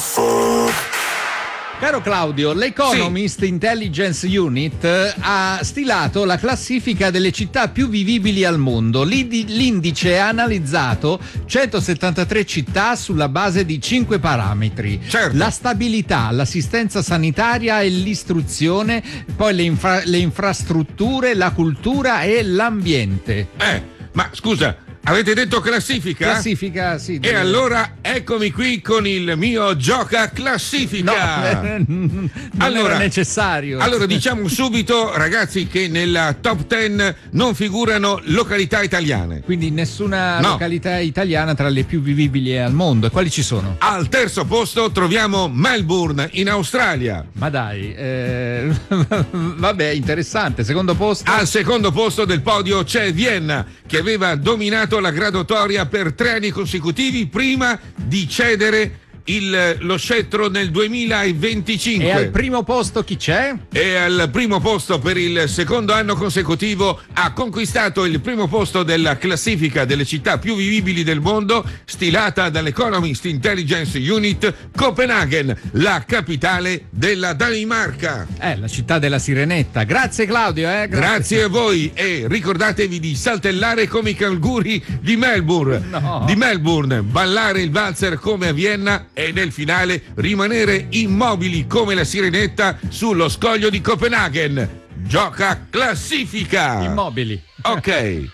Caro Claudio, l'Economist Intelligence Unit ha stilato la classifica delle città più vivibili al mondo. L'indice ha analizzato 173 città sulla base di 5 parametri. Certo. La stabilità, l'assistenza sanitaria e l'istruzione, poi le infrastrutture, la cultura e l'ambiente. Ma scusa, avete detto classifica? Classifica, sì. E allora eccomi qui con il mio gioca classifica. Non era necessario. Allora diciamo subito, ragazzi, che nella top 10 non figurano località italiane. Quindi nessuna località italiana tra le più vivibili al mondo. E quali ci sono? Al terzo posto troviamo Melbourne in Australia. Ma dai, vabbè, interessante. Secondo posto? Al secondo posto del podio c'è Vienna, che aveva dominato la graduatoria per 3 anni consecutivi prima di cedere lo scettro nel 2025. E al primo posto chi c'è? E al primo posto per il secondo anno consecutivo ha conquistato il primo posto della classifica delle città più vivibili del mondo, stilata dall'Economist Intelligence Unit, Copenaghen, la capitale della Danimarca. La città della Sirenetta. Grazie Claudio. Grazie a voi e ricordatevi di saltellare come i canguri di Melbourne. Di Melbourne, ballare il valzer come a Vienna e nel finale rimanere immobili come la Sirenetta sullo scoglio di Copenaghen. Gioca classifica. Immobili. Ok.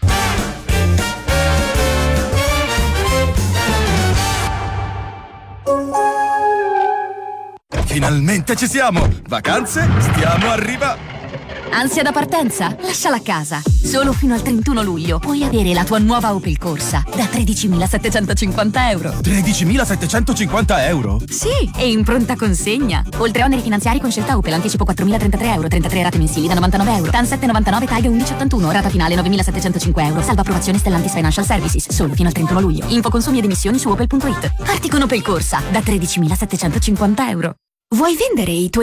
Finalmente ci siamo! Vacanze? Stiamo arrivando! Ansia da partenza? Lasciala a casa. Solo fino al 31 luglio puoi avere la tua nuova Opel Corsa da 13.750 euro. 13.750 euro? Sì, e in pronta consegna. Oltre a oneri finanziari con scelta Opel, anticipo 4.033 euro, 33 rate mensili da 99 euro, TAN 799, TAG 1181, rata finale 9.705 euro, salva approvazione Stellantis Financial Services, solo fino al 31 luglio. Info consumi ed emissioni su opel.it. Parti con Opel Corsa da 13.750 euro. Vuoi vendere i tuoi